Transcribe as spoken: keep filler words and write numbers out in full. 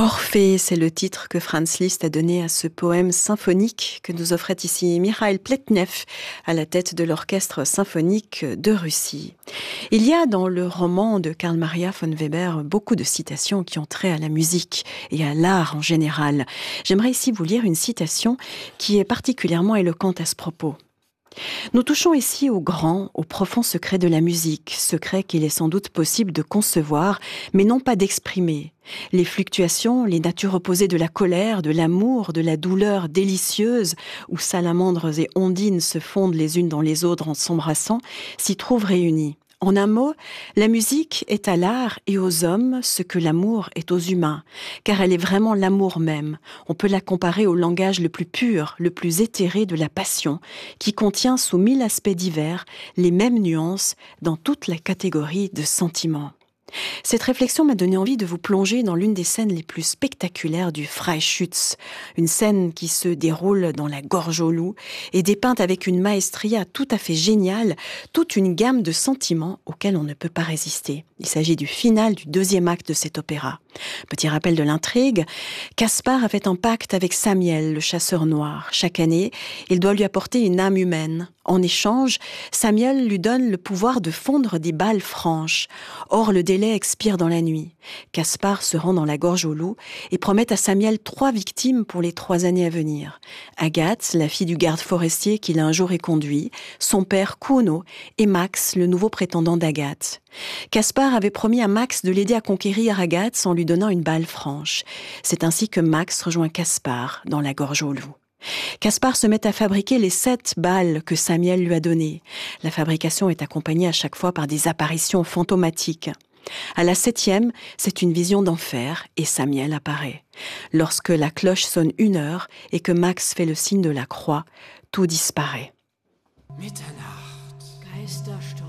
Orphée, c'est le titre que Franz Liszt a donné à ce poème symphonique que nous offrait ici Mikhail Pletnev à la tête de l'orchestre symphonique de Russie. Il y a dans le roman de Karl Maria von Weber beaucoup de citations qui ont trait à la musique et à l'art en général. J'aimerais ici vous lire une citation qui est particulièrement éloquente à ce propos. Nous touchons ici au grand, au profond secret de la musique, secret qu'il est sans doute possible de concevoir, mais non pas d'exprimer. Les fluctuations, les natures opposées de la colère, de l'amour, de la douleur délicieuse, où salamandres et ondines se fondent les unes dans les autres en s'embrassant, s'y trouvent réunies. En un mot, la musique est à l'art et aux hommes ce que l'amour est aux humains, car elle est vraiment l'amour même. On peut la comparer au langage le plus pur, le plus éthéré de la passion, qui contient sous mille aspects divers les mêmes nuances dans toute la catégorie de sentiments. Cette réflexion m'a donné envie de vous plonger dans l'une des scènes les plus spectaculaires du Freischütz, une scène qui se déroule dans la gorge au loup et dépeinte avec une maestria tout à fait géniale, toute une gamme de sentiments auxquels on ne peut pas résister. Il s'agit du final du deuxième acte de cet opéra. Petit rappel de l'intrigue, Caspar a fait un pacte avec Samiel, le chasseur noir. Chaque année, il doit lui apporter une âme humaine. En échange, Samiel lui donne le pouvoir de fondre des balles franches. Or, le délai expire dans la nuit. Caspar se rend dans la gorge au loup et promet à Samiel trois victimes pour les trois années à venir. Agathe, la fille du garde forestier qu'il a un jour éconduit, son père Kuno et Max, le nouveau prétendant d'Agathe. Caspar avait promis à Max de l'aider à conquérir Agathe en lui donnant une balle franche. C'est ainsi que Max rejoint Caspar dans la gorge au loup. Caspar se met à fabriquer les sept balles que Samiel lui a données. La fabrication est accompagnée à chaque fois par des apparitions fantomatiques. À la septième, c'est une vision d'enfer et Samiel apparaît. Lorsque la cloche sonne une heure et que Max fait le signe de la croix, tout disparaît. Mitternacht, Geistersturm.